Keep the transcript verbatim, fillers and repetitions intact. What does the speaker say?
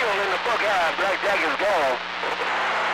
field in the book, uh, Black Jackets goal.